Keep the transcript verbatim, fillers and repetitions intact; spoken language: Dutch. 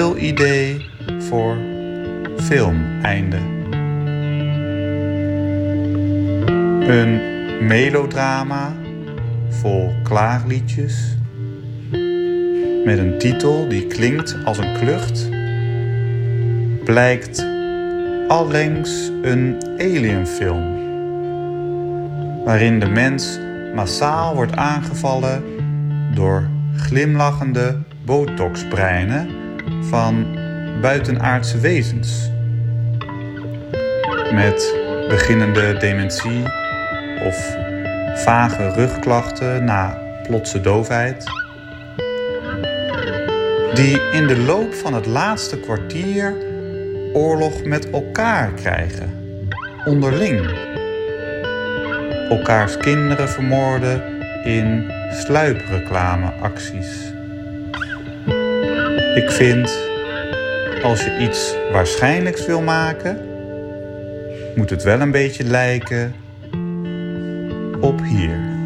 veel idee voor filmeinde. Een melodrama vol klaagliedjes met een titel die klinkt als een klucht, blijkt allengs een alienfilm, waarin de mens massaal wordt aangevallen door glimlachende botoxbreinen van buitenaardse wezens, met beginnende dementie of vage rugklachten na plotse doofheid, die in de loop van het laatste kwartier oorlog met elkaar krijgen, onderling. Elkaars kinderen vermoorden in sluipreclameacties. Ik vind, als je iets waarschijnlijks wil maken, moet het wel een beetje lijken op hier.